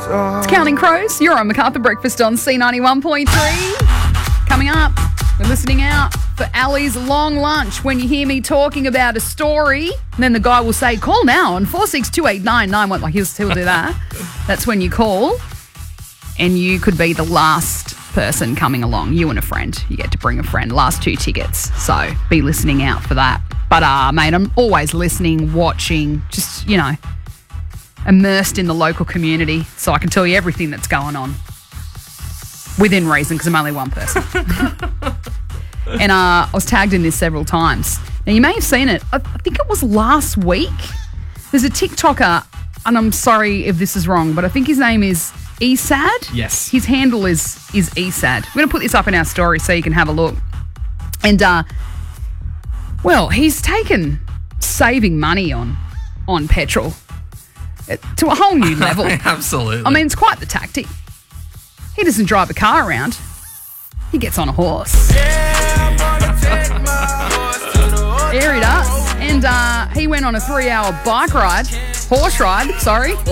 It's Counting Crows. You're on MacArthur Breakfast on C91.3. Coming up, we're listening out for Ali's long lunch. When you hear me talking about a story, and then the guy will say, call now on 462899. Like he'll do that. That's when you call. And you could be the last person coming along. You and a friend. You get to bring a friend. Last 2 tickets. So be listening out for that. But, mate, I'm always listening, watching, just, immersed in the local community so I can tell you everything that's going on. Within reason, because I'm only one person. And I was tagged in this several times. Now, you may have seen it. I think it was last week. There's a TikToker, and I'm sorry if this is wrong, but I think his name is Esad. Yes. His handle is Esad. We're going to put this up in our story so you can have a look. And, he's taken saving money on petrol to a whole new level. Absolutely. I mean, it's quite the tactic. He doesn't drive a car around. He gets on a horse. There he does. And he went on a 3-hour horse ride,